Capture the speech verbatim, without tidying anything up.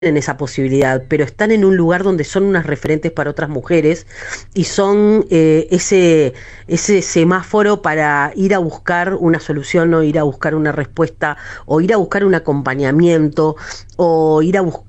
en esa posibilidad, pero están en un lugar donde son unas referentes para otras mujeres y son eh, ese, ese semáforo para ir a buscar una solución o ir a buscar una respuesta o ir a buscar un acompañamiento o ir a buscar